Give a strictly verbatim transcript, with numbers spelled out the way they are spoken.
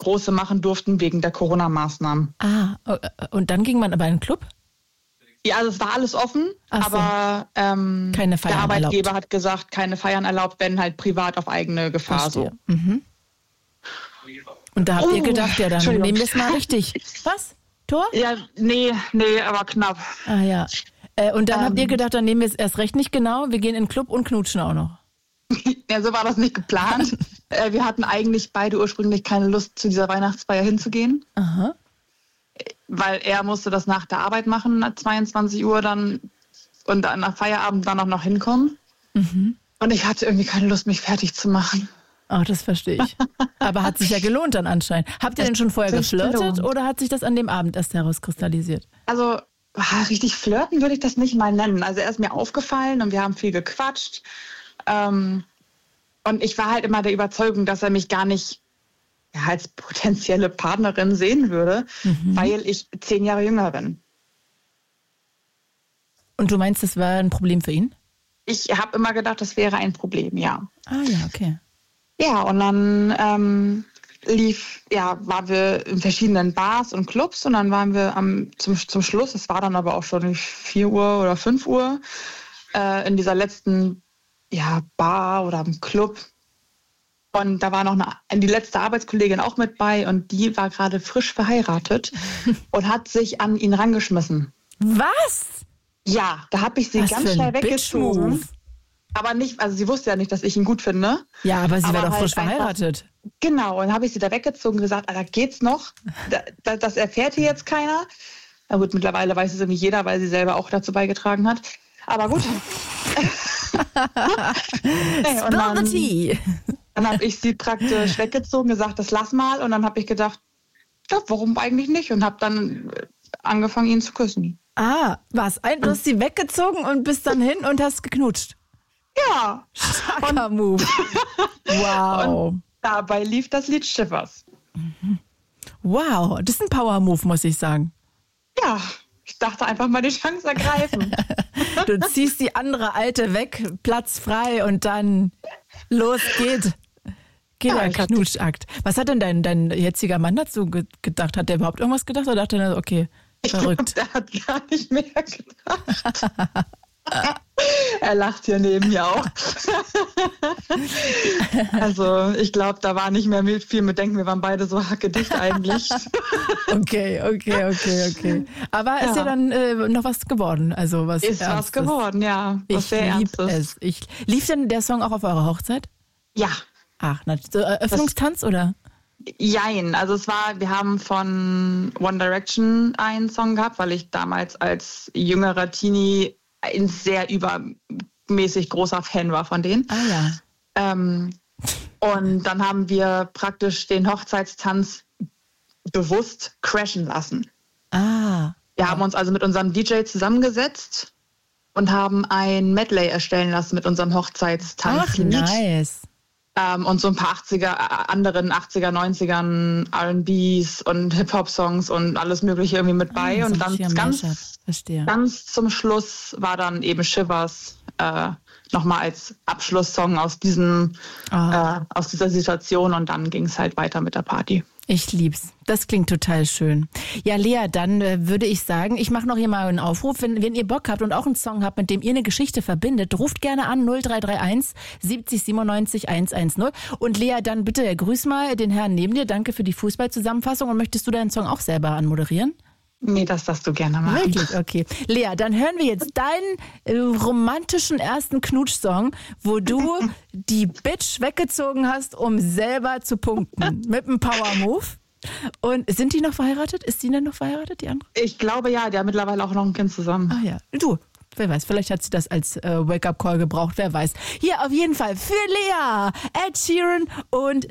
große machen durften wegen der Corona-Maßnahmen. Ah, und dann ging man aber in den Club? Ja, also es war alles offen, Ach so. aber ähm, keine der Feiern Arbeitgeber erlaubt. hat gesagt, keine Feiern erlaubt, wenn halt privat auf eigene Gefahr. Verstehe. So. Mhm. Und da habt Oh, ihr gedacht, ja, dann Entschuldigung. nehmen wir es mal richtig. Was? Tor? Ja, nee, nee, aber knapp. Ah ja. Äh, und dann Ähm. habt ihr gedacht, dann nehmen wir es erst recht nicht genau. Wir gehen in den Club und knutschen auch noch. Ja, so war das nicht geplant. äh, wir hatten eigentlich beide ursprünglich keine Lust, zu dieser Weihnachtsfeier hinzugehen. Aha. Weil er musste das nach der Arbeit machen, zweiundzwanzig Uhr dann und dann nach Feierabend dann auch noch hinkommen. Mhm. Und ich hatte irgendwie keine Lust, mich fertig zu machen. Ach, das verstehe ich. Aber hat sich ja gelohnt dann anscheinend. Habt ihr denn schon vorher hat sich geflirtet gelohnt. oder hat sich das an dem Abend erst herauskristallisiert? Also ah, richtig flirten würde ich das nicht mal nennen. Also er ist mir aufgefallen und wir haben viel gequatscht. Ähm, und ich war halt immer der Überzeugung, dass er mich gar nicht ja, als potenzielle Partnerin sehen würde, Mhm. weil ich zehn Jahre jünger bin. Und du meinst, das war ein Problem für ihn? Ich habe immer gedacht, das wäre ein Problem, ja. Ah ja, okay. Ja, und dann ähm, lief, ja, waren wir in verschiedenen Bars und Clubs und dann waren wir am, zum, zum Schluss, es war dann aber auch schon vier Uhr oder fünf Uhr, äh, in dieser letzten ja, Bar oder im Club. Und da war noch eine, die letzte Arbeitskollegin auch mit bei und die war gerade frisch verheiratet und hat sich an ihn rangeschmissen. Was? Ja, da habe ich sie Was ganz für ein schnell Bitch-Move. weggezogen. Aber nicht, also sie wusste ja nicht, dass ich ihn gut finde. Ja, aber sie Aber war doch halt frisch einfach- verheiratet. Genau, und dann habe ich sie da weggezogen und gesagt, da geht's noch. Da, da, das erfährt hier jetzt keiner. Na gut, mittlerweile weiß es irgendwie jeder, weil sie selber auch dazu beigetragen hat. Aber gut. Hey, und Spill dann the tea. dann habe ich sie praktisch weggezogen, gesagt, das lass mal. Und dann habe ich gedacht, ja, warum eigentlich nicht? Und habe dann angefangen, ihn zu küssen. Ah, was? Ein, du hast sie weggezogen und bist dann hin und hast geknutscht. Ja, Starker Move. Wow. und dabei lief das Lied Schiffers. Wow, das ist ein Power-Move, muss ich sagen. Ja, ich dachte einfach mal die Chance ergreifen. Du ziehst die andere Alte weg, Platz frei und dann los geht. Geht Ja, der ich hatte- Knutschakt. Was hat denn dein, dein jetziger Mann dazu ge- gedacht? Hat der überhaupt irgendwas gedacht oder dachte er, okay, Ich verrückt? glaub, der hat gar nicht mehr gedacht. Er lacht hier neben mir auch. Also ich glaube, da war nicht mehr viel mit Denken. Wir waren beide so hackedicht eigentlich. Okay, okay, okay, okay. Aber ist ja Ja. dann äh, noch was geworden. Also was Ist was Ernstes. geworden, ja. Was Ich sehr liebe Ernstes. es. Ich, lief denn der Song auch auf eurer Hochzeit? Ja, Ach, na, so Eröffnungstanz oder? jein. Also es war, wir haben von One Direction einen Song gehabt, weil ich damals als jüngerer Teenie ein sehr übermäßig großer Fan war von denen. Ah ja. Ähm, und dann haben wir praktisch den Hochzeitstanz bewusst crashen lassen. Ah. Wir haben uns also mit unserem D J zusammengesetzt und haben ein Medley erstellen lassen mit unserem Hochzeitstanz. Ach, nice. Ähm, und so ein paar achtziger, äh, anderen achtziger, neunzigern R and Bs und Hip-Hop-Songs und alles Mögliche irgendwie mit bei. Ah, so und dann richtiger ganz, Mashup. Verstehe. ganz zum Schluss war dann eben Shivers äh, nochmal als Abschlusssong aus diesem, Ah. äh, aus dieser Situation und dann ging es halt weiter mit der Party. Ich lieb's. Das klingt total schön. Ja, Lea, dann äh, würde ich sagen, ich mache noch hier mal einen Aufruf. Wenn, wenn ihr Bock habt und auch einen Song habt, mit dem ihr eine Geschichte verbindet, ruft gerne an null drei drei eins siebzig siebenundneunzig hundertzehn. Und Lea, dann bitte grüß mal den Herrn neben dir. Danke für die Fußballzusammenfassung. Und möchtest du deinen Song auch selber anmoderieren? Nee, das darfst du gerne machen. Wirklich? Okay. Lea, dann hören wir jetzt deinen äh, romantischen ersten Knutschsong, wo du die Bitch weggezogen hast, um selber zu punkten. Mit einem Power-Move. Und sind die noch verheiratet? Ist die denn noch verheiratet, die andere? Ich glaube ja, die haben mittlerweile auch noch ein Kind zusammen. Ah ja. Du, wer weiß, vielleicht hat sie das als äh, Wake-up-Call gebraucht, wer weiß. Hier auf jeden Fall für Lea, Ed Sheeran und